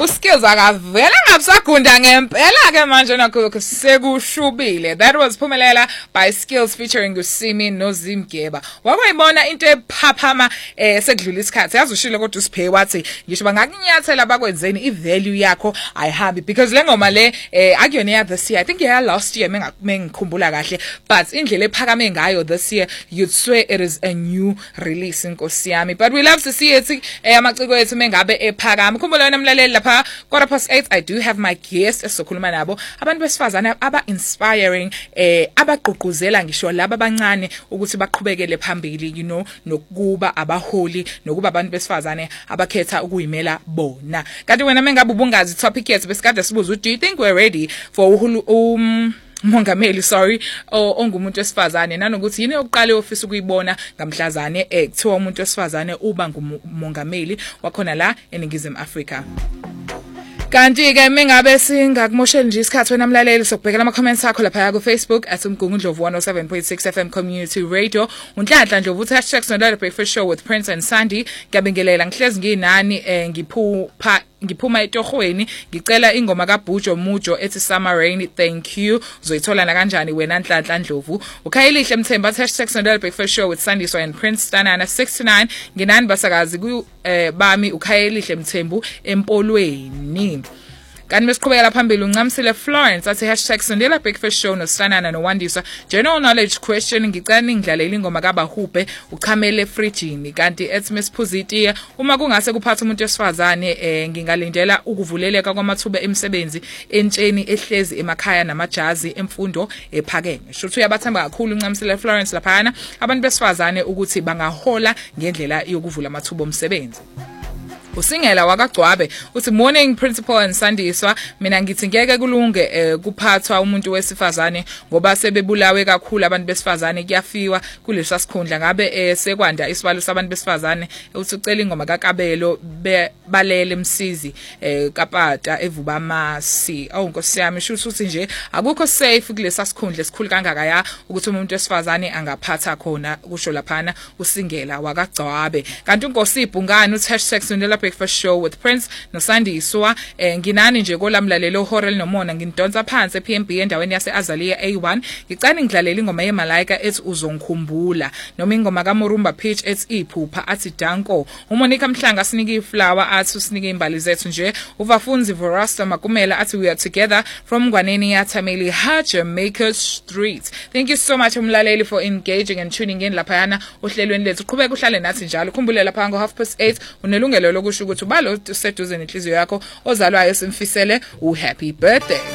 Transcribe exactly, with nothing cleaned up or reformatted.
uskills akavela ngabusagunda ngempela ke manje nakho sekushubile. That was Phumelela by Skills featuring Usimi noZimgeba. Wakuyibona into ephaphama eh sekudlula isikhathi. Yazi ushilo kodwa usiphe wathi ngisho bangakunyathela bakwenzeni ivalue yakho ayihambi because lengoma le eh akuyona ya this year. I think yeah last year mengikhumbula kahle but indlela ephakame ngayo this year you'd swear it is a new release inkosi yami. But we love to see it eh amaciko ethu mengabe ephakama. Khumbula wena mlaleli lapha quarter past eight I do have my guest esizokhuluma nabo abantu besifazana aba inspiring eh abagqugquzela ngisho laba abancane ukuthi baqhubekele phambili you know nokuba abaholi nokuba abantu besifazane abakhetha ukuyimela bona. Kanti wena mengabe ubungazi topic yethu besikade sibuza do you think we're ready for uhulu um Mongameli sorry ongumuntu wesifazane nanokuthi yini oqala ofisa ukuyibona ngamhlazane eh kuthiwa umuntu wesifazane uba ngumongameli wakhona la eNingizimu Afrika. Kanti ke mengabe singakumoshela nje isikhathi wena mlaleli sokubhekela ama comments akho lapha ku Facebook at umgungundlovu one oh seven point six F M Community Radio. Unhlanhla Ndlovu uthi hashtag Sondola Breakfast Show with Prince and Sandy. Ngiyabingelela ngihlezi nginani eh ngiphupha ngiphuma etohweni ngicela ingoma kaBhujo Mujo ethi Summer Rain. Thank you. Uzoyithola na kanjani wena Nhlanhla Ndlovu? Ukhayelihle Mthemba hashtag Sondola Breakfast Show with Sandy so and Prince Stanana six to nine. Nginani basakazi ku eh bami ukhayelihle Mthembu empolweni. Kanti besiqhubekela phambili uncamsile Florence athi hashtag Sondela Breakfast Show noSanana noWandiswa general knowledge question ngicela ningidlalele ingoma kaBahube uchamele fridgini. Kanti ethi Msiphuziti uma kungase kuphatha umuntu wesifazane eh ngingalindela ukuvuleleka kwamathuba emsebenzi entsheni ehlezi emakhaya namajazi emfundo ephakeme. Shuthu uyabathamba kakhulu uncamsile Florence laphana abantu besifazane ukuthi bangahola ngendlela yokuvula amathuba omsebenzi. Usingela wakagcwabe uthi morning principal and Sandiswa mina ngithi ngeke kulunge eh, kuphathwa umuntu wesifazane ngoba sebebulawe kakhulu abantu besifazane kuyafiwa kulesa sikhundla ngabe eh, sekwanda isibalo sabantu besifazane uthi ucela ingoma kaKabelo balele Msizi eh, Kapata evubamasi. Awu nkosi yami shuthi uthi nje akukho safe kulesa sikhundla esikhulu kangaka ya ukuthi umuntu wesifazane angaphatha khona kusho laphana Usingela wakagcwabe. Kanti unkosi ibhungani uthi hashtag Sondela Breakfast Show with Prince noSandiswa eh, nginani nje kolamlalelo Horel nomona ngindonsa phansi P M B endaweni yase Azaliya A one ngicela ngidlalele ingoma yeMalaika ethi uzongikhumbula noma ingoma kaMurumba Pitch ethi iphupha athi Danko. uMonica Mhlanga sinike iflower athi usinike imbali zethu nje. Uvafunzi Vorasta Makumela athi we are together from Ngwaneni yaThameli Jamaica Street. Thank you so much umlaleli for engaging and tuning in laphayana ohlelweni lethu. Qhubeka uhlale nathi njalo. Khumbule lapha ngo half past eight unelungelo lokusho ukuthi ubalo useduze nenhliziyo yakho ozalwayo simfisele u happy birthday.